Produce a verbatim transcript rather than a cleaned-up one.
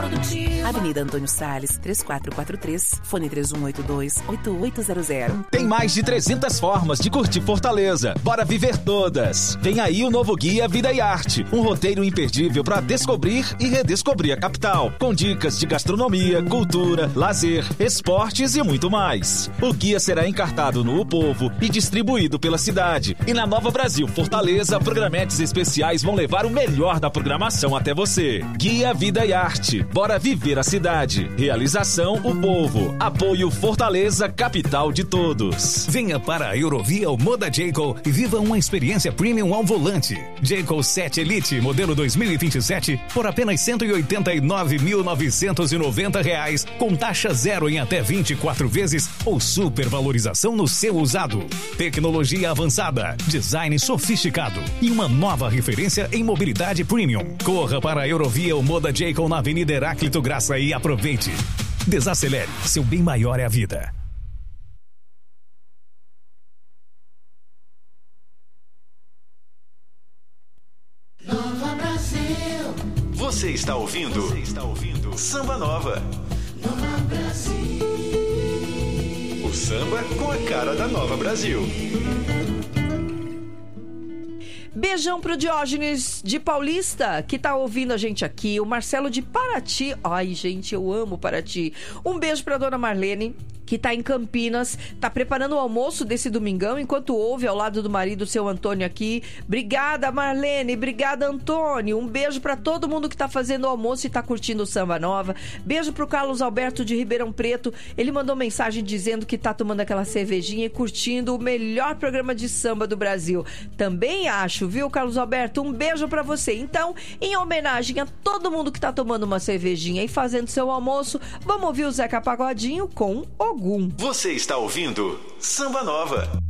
produtiva. Avenida Antônio Salles, três quatro quatro três, fone três um oito dois, oito oito zero zero. Tem mais de trezentas formas de curtir Fortaleza. Bora viver todas. Vem aí o novo Guia Vida e Arte, um roteiro imperdível para descobrir e redescobrir a capital, com dicas de gastronomia, cultura, lazer, esportes e muito mais. O guia será encartado no O Povo e distribuído pela cidade. E na Nova Brasil Fortaleza, programetes especiais vão levar o melhor da programação até você. Guia Vida e Arte. Bora viver a cidade. Realização O Povo. Apoio Fortaleza, capital de todos. Venha para a Eurovia Moda Jayco e viva uma experiência premium ao volante. Jayco sete Elite, modelo dois mil e vinte e sete, por apenas cento e oitenta e nove mil novecentos e noventa reais, com taxa zero em até vinte e quatro vezes ou supervalorização no seu usado. Tecnologia avançada, design sofisticado e uma nova referência em mobilidade premium. Corra para a Eurovia Moda Jayco na Avenida Heráclito Graça e aproveite. Desacelere, seu bem maior é a vida. Nova Brasil. Você está ouvindo? Você está ouvindo? Samba Nova. Nova Brasil. O samba com a cara da Nova Brasil. Beijão pro Diógenes de Paulista, que tá ouvindo a gente aqui. O Marcelo de Paraty. Ai, gente, eu amo Paraty. Um beijo pra dona Marlene, que tá em Campinas, tá preparando o almoço desse domingão, enquanto ouve ao lado do marido, seu Antônio, aqui. Obrigada, Marlene. Obrigada, Antônio. Um beijo pra todo mundo que tá fazendo o almoço e tá curtindo o Samba Nova. Beijo pro Carlos Alberto de Ribeirão Preto. Ele mandou mensagem dizendo que tá tomando aquela cervejinha e curtindo o melhor programa de samba do Brasil. Também acho, viu, Carlos Alberto? Um beijo pra você. Então, em homenagem a todo mundo que tá tomando uma cervejinha e fazendo seu almoço, vamos ouvir o Zeca Pagodinho com o Você está ouvindo Samba Nova.